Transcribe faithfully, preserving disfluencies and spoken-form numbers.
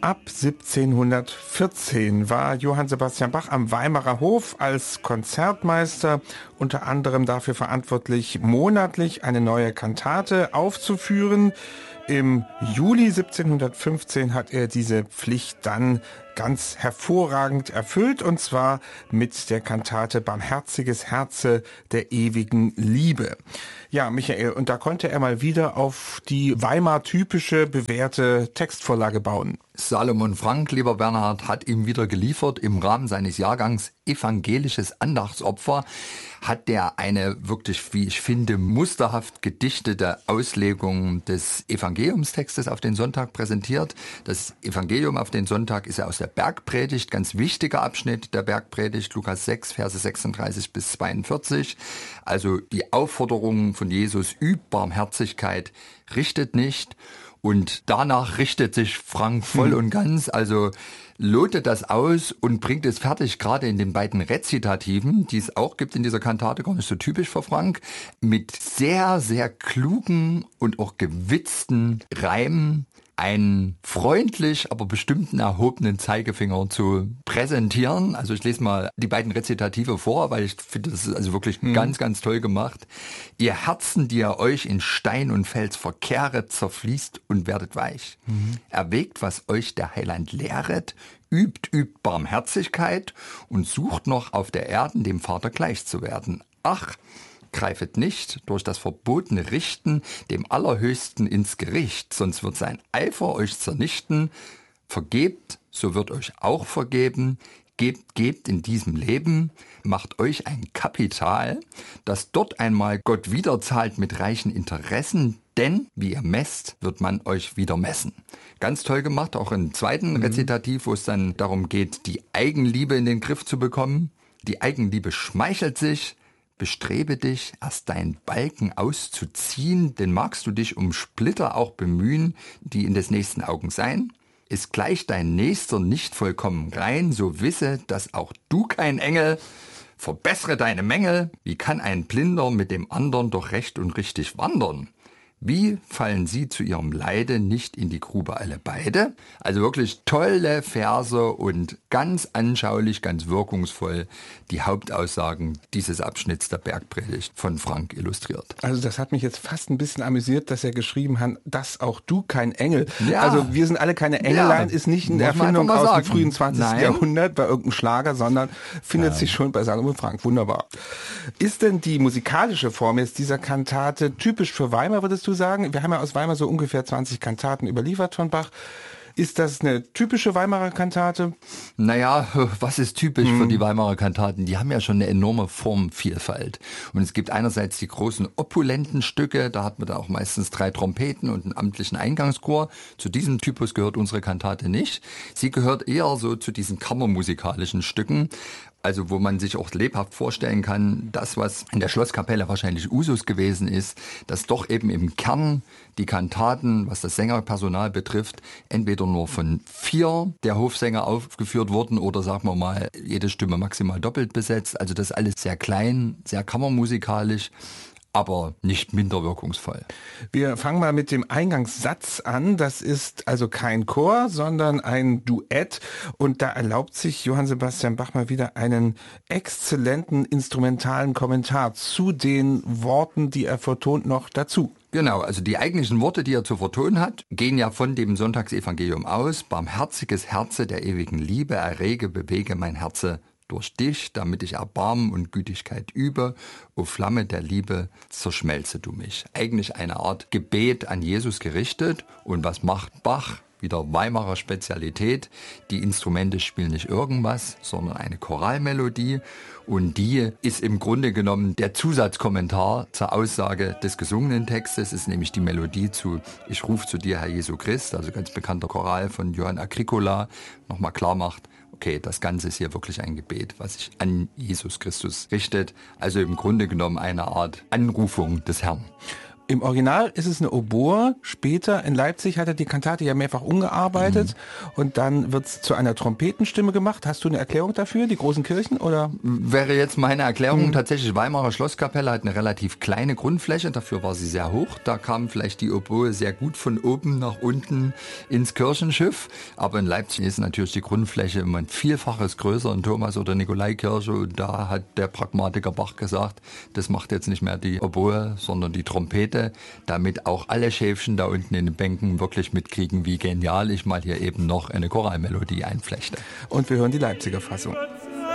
Ab siebzehnhundertvierzehn war Johann Sebastian Bach am Weimarer Hof als Konzertmeister unter anderem dafür verantwortlich, monatlich eine neue Kantate aufzuführen. Im Juli siebzehnhundertfünfzehn hat er diese Pflicht dann ganz hervorragend erfüllt, und zwar mit der Kantate Barmherziges Herze der ewigen Liebe. Ja, Michael, und da konnte er mal wieder auf die Weimar-typische bewährte Textvorlage bauen. Salomon Frank, lieber Bernhard, hat ihm wieder geliefert im Rahmen seines Jahrgangs Evangelisches Andachtsopfer. Hat der eine wirklich, wie ich finde, musterhaft gedichtete Auslegung des Evangeliumstextes auf den Sonntag präsentiert. Das Evangelium auf den Sonntag ist ja aus der Bergpredigt, ganz wichtiger Abschnitt der Bergpredigt, Lukas sechs, Verse sechsunddreißig bis zweiundvierzig. Also die Aufforderung von Jesus, übt Barmherzigkeit, richtet nicht. Und danach richtet sich Frank voll und ganz, also lotet das aus und bringt es fertig, gerade in den beiden Rezitativen, die es auch gibt in dieser Kantate, gar nicht so typisch für Frank, mit sehr, sehr klugen und auch gewitzten Reimen einen freundlich, aber bestimmten erhobenen Zeigefinger zu präsentieren. Also ich lese mal die beiden Rezitative vor, weil ich finde, das ist also wirklich hm. ganz, ganz toll gemacht. Ihr Herzen, die ihr euch in Stein und Fels verkehret, zerfließt und werdet weich. Mhm. Erwägt, was euch der Heiland lehret, übt, übt Barmherzigkeit und sucht noch auf der Erden dem Vater gleich zu werden. Ach, greifet nicht durch das verbotene Richten dem Allerhöchsten ins Gericht, sonst wird sein Eifer euch zernichten. Vergebt, so wird euch auch vergeben. Gebt, gebt in diesem Leben, macht euch ein Kapital, das dort einmal Gott wiederzahlt mit reichen Interessen, denn wie ihr messt, wird man euch wieder messen. Ganz toll gemacht, auch im zweiten mhm. Rezitativ, wo es dann darum geht, die Eigenliebe in den Griff zu bekommen. Die Eigenliebe schmeichelt sich. Bestrebe dich, erst deinen Balken auszuziehen, denn magst du dich um Splitter auch bemühen, die in des nächsten Augen sein. Ist gleich dein Nächster nicht vollkommen rein, so wisse, dass auch du kein Engel. Verbessere deine Mängel, wie kann ein Blinder mit dem anderen doch recht und richtig wandern? Wie fallen sie zu ihrem Leide nicht in die Grube alle beide? Also wirklich tolle Verse und ganz anschaulich, ganz wirkungsvoll die Hauptaussagen dieses Abschnitts der Bergpredigt von Frank illustriert. Also das hat mich jetzt fast ein bisschen amüsiert, dass er geschrieben hat, dass auch du kein Engel. Ja. Also wir sind alle keine Engelein, ja, ist nicht eine Erfindung aus sagen. dem frühen zwanzigsten Nein. Jahrhundert bei irgendeinem Schlager, sondern findet Nein. sich schon bei Salomon Frank. Wunderbar. Ist denn die musikalische Form jetzt dieser Kantate typisch für Weimar, würdest du sagen? Wir haben ja aus Weimar so ungefähr zwanzig Kantaten überliefert von Bach. Ist das eine typische Weimarer Kantate? Naja, was ist typisch hm. für die Weimarer Kantaten? Die haben ja schon eine enorme Formvielfalt. Und es gibt einerseits die großen opulenten Stücke, da hat man da auch meistens drei Trompeten und einen amtlichen Eingangschor. Zu diesem Typus gehört unsere Kantate nicht. Sie gehört eher so zu diesen kammermusikalischen Stücken. Also wo man sich auch lebhaft vorstellen kann, das, was in der Schlosskapelle wahrscheinlich Usus gewesen ist, dass doch eben im Kern die Kantaten, was das Sängerpersonal betrifft, entweder nur von vier der Hofsänger aufgeführt wurden oder sagen wir mal, jede Stimme maximal doppelt besetzt. Also das alles sehr klein, sehr kammermusikalisch, aber nicht minder wirkungsvoll. Wir fangen mal mit dem Eingangssatz an. Das ist also kein Chor, sondern ein Duett. Und da erlaubt sich Johann Sebastian Bach mal wieder einen exzellenten instrumentalen Kommentar zu den Worten, die er vertont, noch dazu. Genau, also die eigentlichen Worte, die er zu vertonen hat, gehen ja von dem Sonntagsevangelium aus. Barmherziges Herze der ewigen Liebe, errege, bewege mein Herze durch dich, damit ich Erbarmen und Gütigkeit übe. O Flamme der Liebe, zerschmelze du mich. Eigentlich eine Art Gebet an Jesus gerichtet. Und was macht Bach? Wieder Weimarer Spezialität. Die Instrumente spielen nicht irgendwas, sondern eine Choralmelodie. Und die ist im Grunde genommen der Zusatzkommentar zur Aussage des gesungenen Textes. Ist nämlich die Melodie zu Ich ruf zu dir, Herr Jesu Christ, also ganz bekannter Choral von Johann Agricola, nochmal klar macht, okay, das Ganze ist hier wirklich ein Gebet, was sich an Jesus Christus richtet. Also im Grunde genommen eine Art Anrufung des Herrn. Im Original ist es eine Oboe. Später in Leipzig hat er die Kantate ja mehrfach umgearbeitet mhm. und dann wird es zu einer Trompetenstimme gemacht. Hast du eine Erklärung dafür, die großen Kirchen? Oder? Wäre jetzt meine Erklärung mhm. tatsächlich, Weimarer Schlosskapelle hat eine relativ kleine Grundfläche, dafür war sie sehr hoch. Da kam vielleicht die Oboe sehr gut von oben nach unten ins Kirchenschiff. Aber in Leipzig ist natürlich die Grundfläche immer ein Vielfaches größer in Thomas- oder Nikolaikirche. Und da hat der Pragmatiker Bach gesagt, das macht jetzt nicht mehr die Oboe, sondern die Trompete, damit auch alle Schäfchen da unten in den Bänken wirklich mitkriegen, wie genial ich mal hier eben noch eine Choralmelodie einflechte. Und wir hören die Leipziger Fassung.